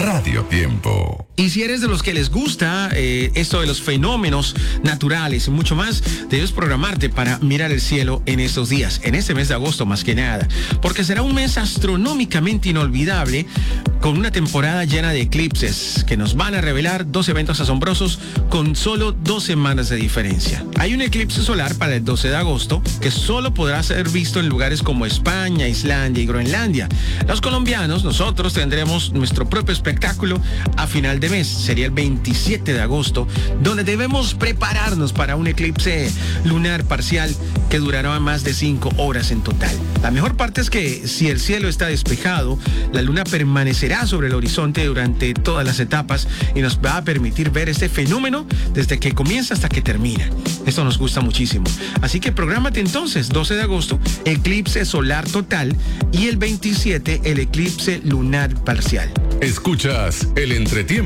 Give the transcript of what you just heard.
Radio Tiempo. Y si eres de los que les gusta esto de los fenómenos naturales y mucho más, debes programarte para mirar el cielo en estos días, en este mes de agosto más que nada, porque será un mes astronómicamente inolvidable con una temporada llena de eclipses que nos van a revelar 2 eventos asombrosos con solo 2 semanas de diferencia. Hay un eclipse solar para el 12 de agosto que solo podrá ser visto en lugares como España, Islandia y Groenlandia. Los colombianos, nosotros tendremos nuestro propio espectáculo a final de mes, sería el 27 de agosto, donde debemos prepararnos para un eclipse lunar parcial que durará más de 5 horas en total. La mejor parte es que si el cielo está despejado, la luna permanecerá sobre el horizonte durante todas las etapas y nos va a permitir ver este fenómeno desde que comienza hasta que termina. Esto nos gusta muchísimo. Así que prográmate entonces, 12 de agosto, eclipse solar total, y el 27, el eclipse lunar parcial. Escuchas el entretiempo.